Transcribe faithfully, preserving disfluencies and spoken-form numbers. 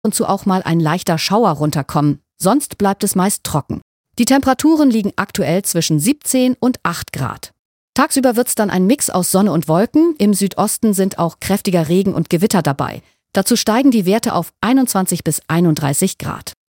und zu auch mal ein leichter Schauer runterkommen. Sonst bleibt es meist trocken. Die Temperaturen liegen aktuell zwischen siebzehn und acht Grad. Tagsüber wird's dann ein Mix aus Sonne und Wolken. Im Südosten sind auch kräftiger Regen und Gewitter dabei. Dazu steigen die Werte auf einundzwanzig bis einunddreißig Grad.